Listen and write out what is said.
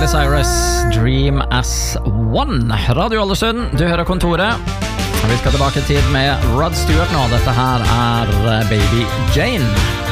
Miley Cyrus, Dream as One. Radio Ålesund, du hører Kontoret. Vi skal tilbake til tid med Rod Stewart nå. Dette her er Baby Jane.